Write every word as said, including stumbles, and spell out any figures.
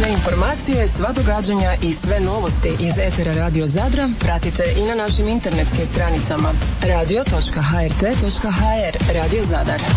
Sve informacije, sva događanja i sve novosti iz etera Radio Zadra pratite i na našim internetskim stranicama radio točka h r t točka h r. Radio Zadar.